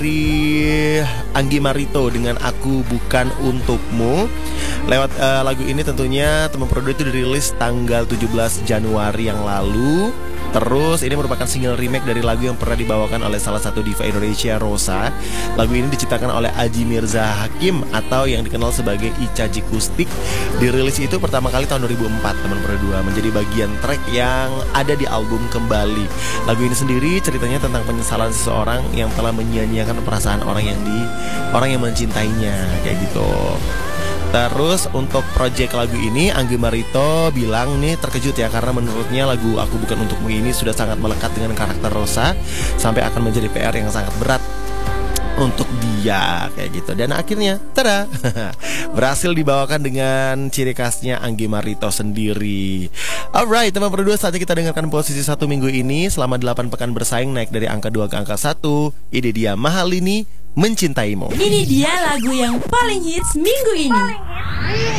dari Anggi Marito dengan Aku Bukan Untukmu. Lewat lagu ini tentunya teman Prodo itu dirilis tanggal 17 Januari yang lalu. Terus ini merupakan single remake dari lagu yang pernah dibawakan oleh salah satu diva Indonesia, Rosa. Lagu ini diciptakan oleh Aji Mirza Hakim atau yang dikenal sebagai Ica Jikustik. Dirilis itu pertama kali tahun 2004 teman Prodo, menjadi bagian track yang ada di album Kembali. Lagu ini sendiri ceritanya tentang penyesalan seseorang yang telah menyia-nyiakan perasaan orang yang mencintainya, kayak gitu. Terus untuk project lagu ini Anggi Marito bilang nih terkejut ya, karena menurutnya lagu Aku Bukan Untukmu ini sudah sangat melekat dengan karakter Rosa sampai akan menjadi PR yang sangat berat untuk dia, kayak gitu. Dan akhirnya tada berhasil dibawakan dengan ciri khasnya Anggi Marito sendiri. Alright teman berdua, saatnya kita dengarkan posisi 1 minggu ini. Selama 8 pekan bersaing naik dari angka 2 ke angka 1. Ini dia Mahalini, Mencintaimu. Ini dia lagu yang paling hits minggu ini.